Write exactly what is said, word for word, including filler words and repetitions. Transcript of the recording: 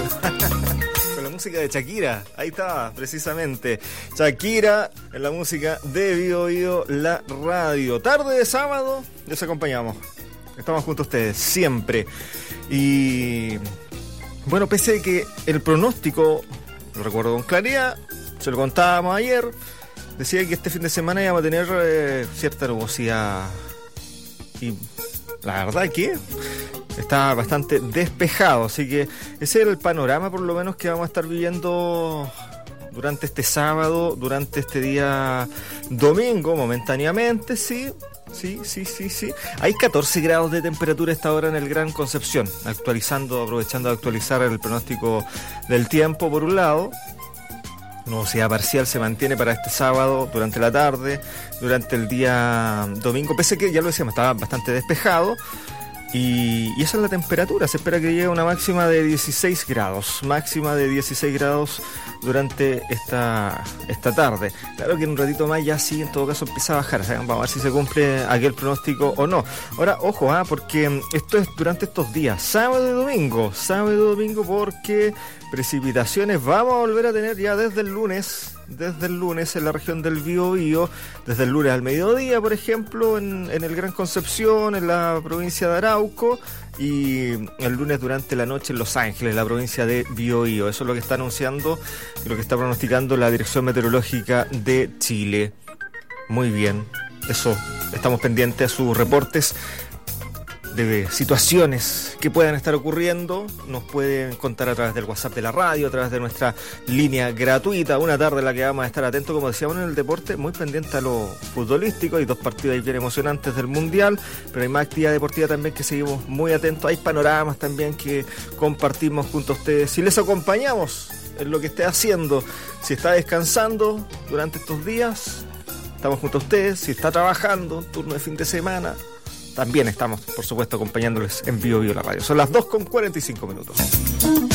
Con la música de Shakira. Ahí está, precisamente. Shakira en la música de Bio Bio, la radio. Tarde de sábado, les acompañamos. Estamos junto a ustedes, siempre. Y bueno, pese a que el pronóstico, lo recuerdo con claridad, se lo contábamos ayer, decía que este fin de semana íbamos a tener eh, cierta nubosidad. Y la verdad que está bastante despejado, así que ese era el panorama por lo menos que vamos a estar viviendo durante este sábado, durante este día domingo, momentáneamente, sí, sí, sí, sí, sí. Hay catorce grados de temperatura a esta hora en el Gran Concepción, actualizando, aprovechando de actualizar el pronóstico del tiempo por un lado. Nubosidad parcial se mantiene para este sábado durante la tarde, durante el día domingo, pese a que, ya lo decíamos, estaba bastante despejado. Y, y esa es la temperatura, se espera que llegue a una máxima de dieciséis grados, máxima de dieciséis grados durante esta, esta tarde. Claro que en un ratito más ya sí, en todo caso empieza a bajar, o sea, vamos a ver si se cumple aquel pronóstico o no. Ahora, ojo, ¿ah? porque esto es durante estos días, sábado y domingo, sábado y domingo, porque precipitaciones vamos a volver a tener ya desde el lunes, desde el lunes en la región del Biobío, desde el lunes al mediodía, por ejemplo, en, en el Gran Concepción, en la provincia de Arauco, y el lunes durante la noche en Los Ángeles, la provincia de Biobío. Eso es lo que está anunciando y lo que está pronosticando la Dirección Meteorológica de Chile. Muy bien, eso, estamos pendientes a sus reportes de situaciones que puedan estar ocurriendo. Nos pueden contar a través del WhatsApp de la radio, a través de nuestra línea gratuita, una tarde en la que vamos a estar atentos, como decíamos, en el deporte, muy pendiente a lo futbolístico. Hay dos partidos ahí bien emocionantes del Mundial, pero hay más actividad deportiva también que seguimos muy atentos. Hay panoramas también que compartimos junto a ustedes. Si les acompañamos en lo que esté haciendo, si está descansando durante estos días, estamos junto a ustedes. Si está trabajando, turno de fin de semana, también estamos, por supuesto, acompañándoles en Bio Bio la radio. Son las dos con cuarenta y cinco minutos.